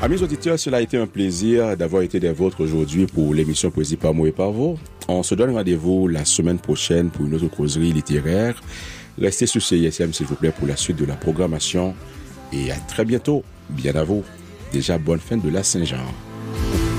Amis auditeurs, cela a été un plaisir d'avoir été des vôtres aujourd'hui pour l'émission Poésie par mots et par vous. On se donne rendez-vous la semaine prochaine pour une autre causerie littéraire. Restez sur CISM s'il vous plaît pour la suite de la programmation et à très bientôt. Bien à vous. Déjà bonne fin de la Saint-Jean.